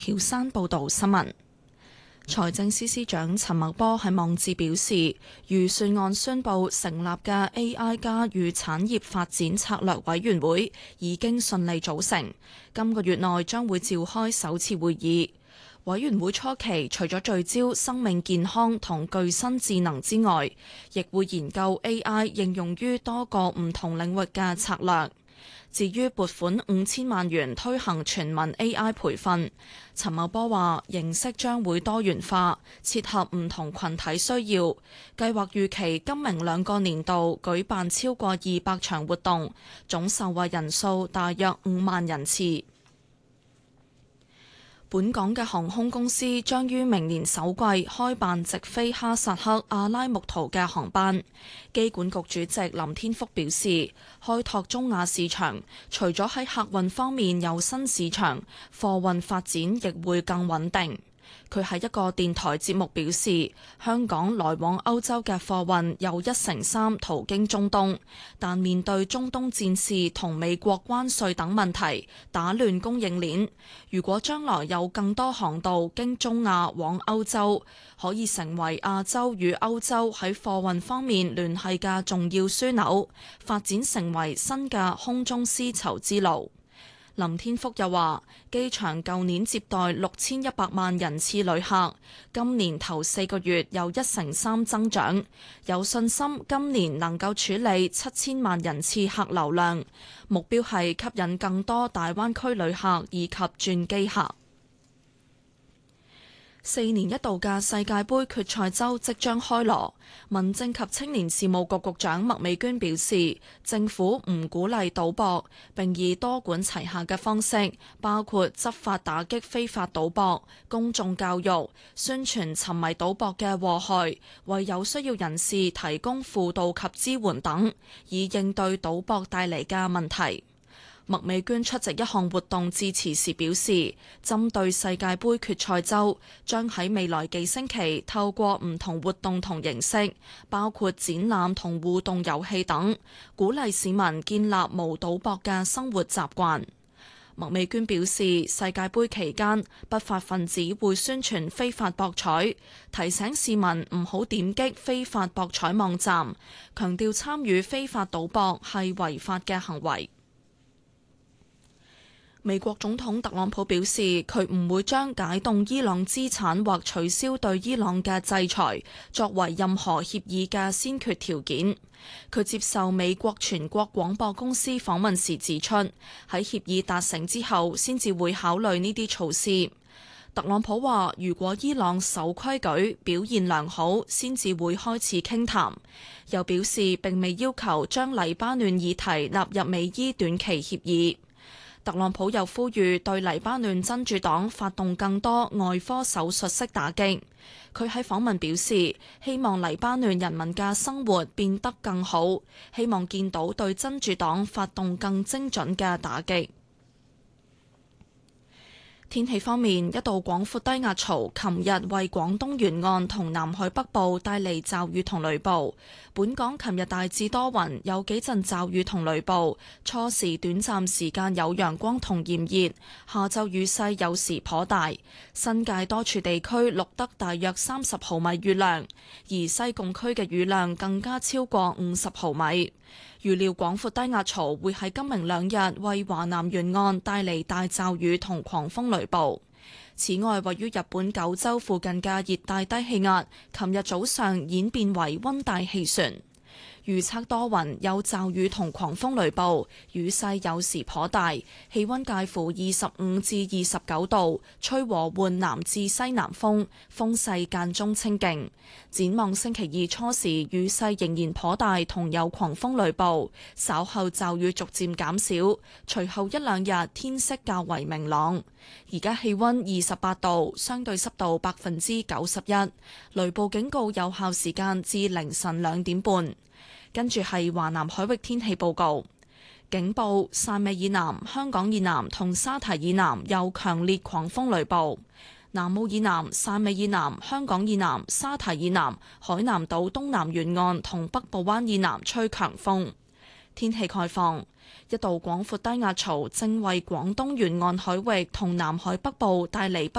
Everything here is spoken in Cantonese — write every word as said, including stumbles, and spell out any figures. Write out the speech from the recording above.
曉山報道新聞。財政司司長陳茂波喺網誌表示，預算案宣布成立嘅 A I 加與產業發展策略委員會已經順利組成，今個月內將會召開首次會議。委員會初期除咗聚焦生命健康同具身智能之外，亦會研究 A I 應用於多個唔同領域嘅策略。至於撥款五千萬元推行全民 A I 培訓，陳茂波話形式將會多元化，切合唔同群體需要。計劃預期今明兩個年度舉辦超過二百場活動，總受惠人數大約五萬人次。本港嘅航空公司將於明年首季開辦直飛哈薩克阿拉木圖嘅航班。機管局主席林天福表示，開拓中亞市場，除咗喺客運方面有新市場，貨運發展亦會更穩定。佢喺一個電台節目表示，香港來往歐洲嘅貨運有一成三途經中東，但面對中東戰事同美國關稅等問題，打亂供應鏈。如果將來有更多航道經中亞往歐洲，可以成為亞洲與歐洲喺貨運方面聯繫嘅重要樞紐，發展成為新嘅空中絲綢之路。林天福又話，機場舊年接待六千一百萬人次旅客，今年頭四個月有一成三增長，有信心今年能夠處理七千萬人次客流量，目標係吸引更多大灣區旅客以及轉機客。四年一度嘅世界盃決賽周即將開鑼，民政及青年事務局局長麥美娟表示，政府唔鼓勵賭博，並以多管齊下嘅方式，包括執法打擊非法賭博、公眾教育、宣傳沉迷賭博嘅禍害，為有需要人士提供輔導及支援等，以應對賭博帶嚟嘅問題。麥美娟出席一項活動致辭時表示，針對世界盃決賽周，將喺未來幾星期透過唔同活動同形式，包括展覽同互動遊戲等，鼓勵市民建立無賭博嘅生活習慣。麥美娟表示，世界盃期間，不法分子會宣傳非法博彩，提醒市民唔好點擊非法博彩網站，強調參與非法賭博係違法嘅行為。美國總統特朗普表示，佢唔會將解凍伊朗資產或取消對伊朗嘅制裁作為任何協議嘅先決條件。佢接受美國全國廣播公司訪問時指出，喺協議達成之後，先至會考慮呢啲措施。特朗普話，如果伊朗守規矩、表現良好，先至會開始傾談。又表示並未要求將黎巴嫩議題納入美伊短期協議。特朗普又呼籲對黎巴嫩真主黨發動更多外科手術式打擊。佢喺訪問表示，希望黎巴嫩人民嘅生活變得更好，希望見到對真主黨發動更精準嘅打擊。天氣方面，一道廣闊低壓槽琴日為廣東沿岸同南海北部帶嚟驟雨同雷暴。本港琴日大致多雲，有幾陣驟雨同雷暴，初時短暫時間有陽光同炎熱，下晝雨勢有時頗大。新界多處地區錄得大約三十毫米雨量，而西貢區嘅雨量更加超過五十毫米。預料廣闊低壓槽會喺今明兩日為華南沿岸帶嚟大驟雨同狂風雷暴。此外，位於日本九州附近嘅熱帶低氣壓，琴日早上演變為溫帶氣旋。預測多雲，有驟雨同狂風雷暴，雨勢有時頗大，氣溫介乎二十五至二十九度，吹和緩南至西南風，風勢間中清勁。展望星期二初時，雨勢仍然頗大，同有狂風雷暴，稍後驟雨逐漸減少，隨後一兩日天色較為明朗。而家氣溫二十八度，相對濕度百分之九十一，雷暴警告有效時間至凌晨兩點半。跟住係華南海域天氣報告，警報：汕尾以南、香港以南同沙堤以南有強烈狂風雷暴；南澳以南、汕尾以南、香港以南、沙堤以南、海南島東南沿岸同北部灣以南吹強風。 天氣概況，一道廣闊低壓槽正為廣東沿岸海域同南海北部帶嚟北